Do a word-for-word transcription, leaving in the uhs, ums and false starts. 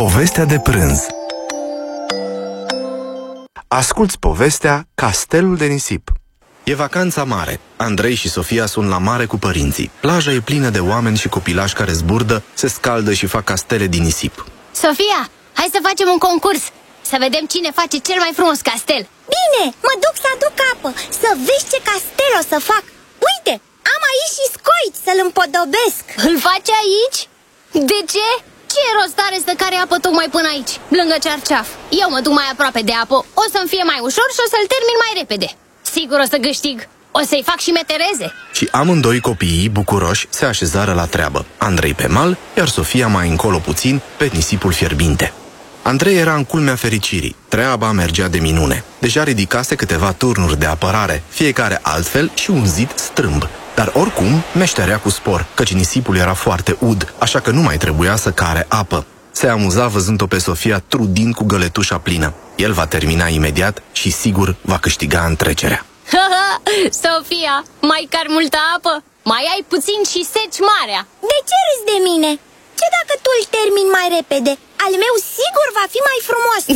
Povestea de prânz. Asculți povestea Castelul de nisip. E vacanța mare. Andrei și Sofia sunt la mare cu părinții. Plaja e plină de oameni și copilași care zburdă, se scaldă și fac castele din nisip. Sofia, hai să facem un concurs, să vedem cine face cel mai frumos castel. Bine, mă duc să aduc apă, să vezi ce castel o să fac. Uite, am aici și scoici să-l împodobesc. Îl faci aici? De ce? Ce rost are să care apă tocmai până aici, lângă cearceaf? Eu mă duc mai aproape de apă, o să-mi fie mai ușor și o să-l termin mai repede. Sigur o să câștig, o să-i fac și metereze. Și amândoi copiii, bucuroși, se așezară la treabă. Andrei pe mal, iar Sofia mai încolo puțin, pe nisipul fierbinte. Andrei era în culmea fericirii. Treaba mergea de minune. Deja ridicase câteva turnuri de apărare, fiecare altfel și un zid strâmb. Dar oricum meșterea cu spor, căci nisipul era foarte ud, așa că nu mai trebuia să care apă. Se amuza văzând-o pe Sofia trudind cu găletușa plină. El va termina imediat și sigur va câștiga întrecerea. Sofia, mai car multă apă? Mai ai puțin și seci marea. De ce râzi de mine? Ce dacă tu îl termini mai repede? Al meu sigur va fi mai frumos.